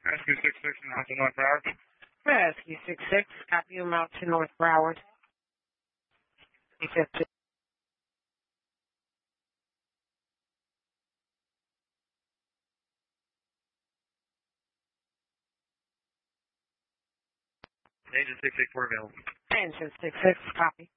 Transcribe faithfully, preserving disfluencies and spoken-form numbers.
Rescue six six, out to North Broward. Rescue six six, copy you out to North Broward. fifty. Agent six six four available. Engine six six, copy.